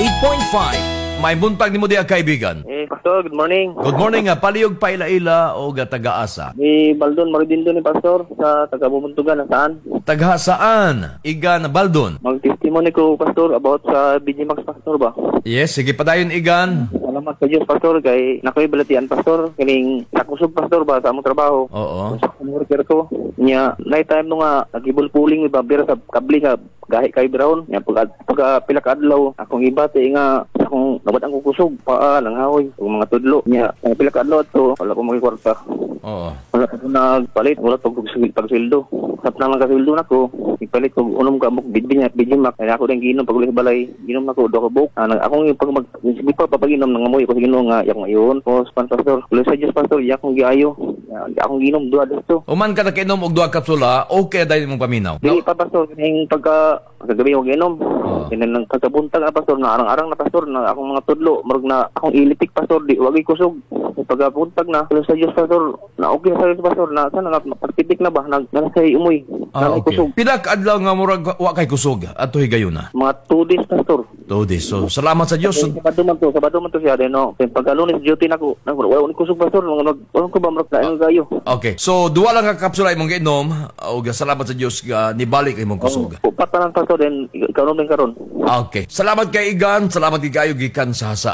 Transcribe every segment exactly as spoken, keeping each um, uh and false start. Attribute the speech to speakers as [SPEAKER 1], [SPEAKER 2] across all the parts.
[SPEAKER 1] eighty-eight point five.
[SPEAKER 2] May buntag ni mo diya kaibigan.
[SPEAKER 3] Eh, Pastor, good morning.
[SPEAKER 2] Good morning nga, paliyog pa ila-ila o ga taga-asa.
[SPEAKER 3] Ni Baldon Maridindo ni Pastor sa taga-Bubuntugan na saan?
[SPEAKER 2] Tagha saan? Igan Baldon.
[SPEAKER 3] Mag-testimony ko, Pastor, about sa B G Max, Pastor ba?
[SPEAKER 2] Yes, sige padayon Igan.
[SPEAKER 3] Salamat sa Diyos, Pastor, kay nakoy balatian, Pastor. Kining nakusog, Pastor, ba sa among trabaho.
[SPEAKER 2] Oo.
[SPEAKER 3] Sa worker ko. Nya, night time no nga, nagibul-puling, may babira sa kabli nga, gahi kay Brown. Nya, pag, pag uh, pila ka adlaw, akong ibate nga, akong nabat ang kukusog, paa, langhaoy, kung mga tudlo. Nya, ang pila ka adlaw to, wala ko magkikwarta.
[SPEAKER 2] Oo.
[SPEAKER 3] Wala ko nagpalit, wala ko pagsildo. Sap na lang kasildo na ko. Ipalit ko, unom ka mo, bidbin niya, bidbin mak. Kaya ako din ginom, pag ulit balay, ginom na ko, do ko buk. Ah, akong pag mag, hindi pa papaginom, nangamoy ko, ginom nga, yakong ayon. O, span pastor, ulit sa Diyos, Pastor, yakong giayo. Akong ginom, duha dito.
[SPEAKER 2] Uman ka na kainom og duha kapsula, okay dahil mong paminaw.
[SPEAKER 3] Dili pa, Pastor, yung pagka, kagabi ko ginom.
[SPEAKER 2] Oo.
[SPEAKER 3] Kaya nang kagabuntag na, Pastor, na arang-arang na, Pastor, na akong mga tudlo, marag na akong ilitik, Pastor, di, wagi kusog. Pagkabuntag na, ulit sa Diyos, Pastor, na okay sa Diyos, Pastor, na sana nga, pagtitik na ba, nag, nalasay umuy.
[SPEAKER 2] Ah,
[SPEAKER 3] Nanay
[SPEAKER 2] okay.
[SPEAKER 3] kusog.
[SPEAKER 2] Pila ka adlaw nga murag wa kay kusog adto higayuna.
[SPEAKER 3] Mga two days, Pastor.
[SPEAKER 2] Two days. So, salamat sa Dios.
[SPEAKER 3] Okay, sabado man to, sabado man to siya din, no? Kaya pagka-lunes, duty na ko, nang wala ko kusog, Pastor, nang wala ko ba, marag na, yung gayo.
[SPEAKER 2] Okay. So, duwa lang ka kapsula imong giinom og salamat sa Dios nga nibalik imong kusog.
[SPEAKER 3] Oh, patanan, Pastor, din, ikaw naman karon.
[SPEAKER 2] Okay. Salamat kay Igan, salamat kay kayo gikan sa hasa.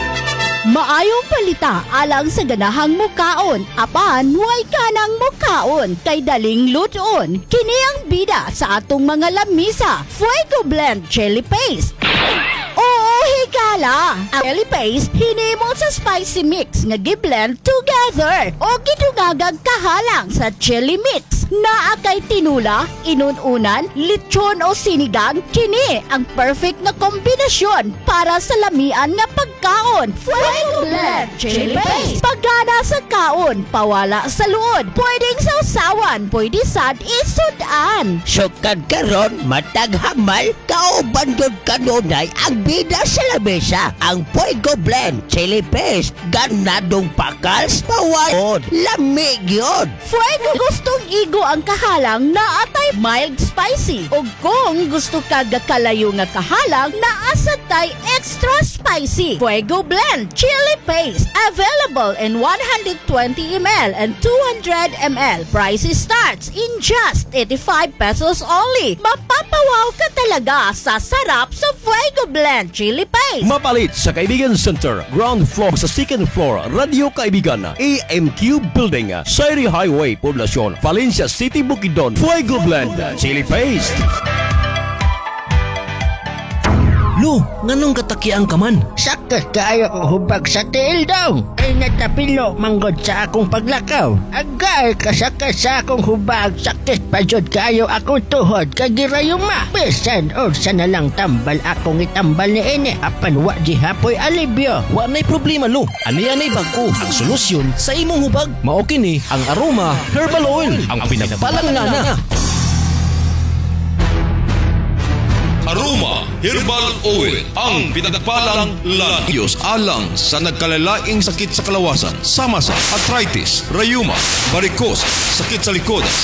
[SPEAKER 4] Maayong palita alang sa ganahang mukaon. Apan, way kanang mukaon. Kay daling luton. Kini ang bida sa atong mga lamisa. Fuego Blend Chili Paste. Oo, higala. Ang chili paste, hinimo sa spicy mix nga gi-blend together o gidungagag kahalang sa chili mix. Naa kay tinula, inununan, lechon o sinigang, kini ang perfect na kombinasyon para sa lamian nga pagkaon. Fuego Blend Chili Paste. Pagana sa kaon, pawala sa luod. Pwedeng sausawan, pwede sad isudan.
[SPEAKER 5] Sukad karon matag hamal kauban gyud kanunay ang bida sa lamesa. Ang Fuego Blend Chili Paste ganadong pakals pawad lamig yun.
[SPEAKER 4] Fuego gustong igo ang kahalang na atay mild spicy. O kung gusto ka gakalayo nga kahalang na asatay extra spicy. Fuego Blend Chili Paste. Available in one hundred twenty milliliters and two hundred milliliters. Price starts in just eighty-five pesos only. Mapapawaw ka talaga sa sarap sa Fuego Blend Chili Paste.
[SPEAKER 6] Mapalit sa Kaibigan Center, ground floor sa second floor, Radio Kaibigan, A M Q Building, Sairi Highway, Poblacion, Valencia City, Bukidnon. Fuego Blend Chili Paste.
[SPEAKER 1] Lo, nganong katakiang ka man?
[SPEAKER 5] Sakit kaayo ang hubag sa tiil daw. Ay natapilo manggod sa akong paglakaw. Agay kasakit sa akong hubag. Sakit pa jud kaayo akong tuhod. Kagirayuma. Bisan o sana lang tambal akong itambal ni ini. Apan wa di hapoy alibyo.
[SPEAKER 1] Wa nay problema lo. Ani-anay bagko ang solusyon sa imong hubag. Mao kini ang Aroma Herbal Oil, ang pinagpalangana.
[SPEAKER 7] Aroma Herbal Oil, ang pinagpalang lanyos alang sa nagkalalaing sakit sa kalawasan, sama sa arthritis, rayuma, varicose, sakit sa likod,